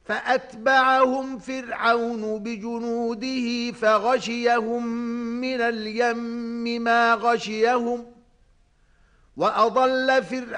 فأتبعهم فرعون بجنوده فغشيهم من اليم ما غشيهم وأضل فرعون